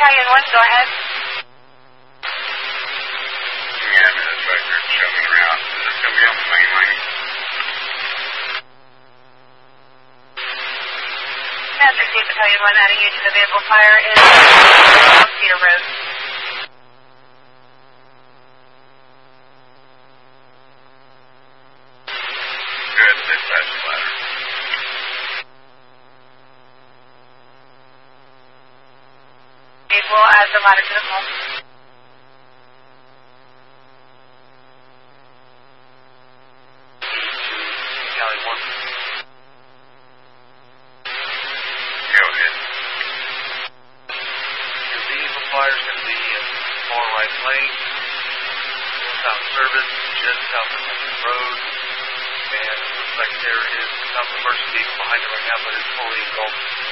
Battalion 1, go ahead. Yeah, that's right. They're shoving around. Is this going to be on the main line? Master Chief Battalion 1, adding you to the vehicle. Fire is Cedar Road. Good. Dispatch the ladder. We'll add the ladder to the call. Battalion 1. Go ahead. Your vehicle fire is going to be in the far right lane, south service, just south of the road, and it looks like there is some emergency vehicle behind it right now, but it's fully engulfed.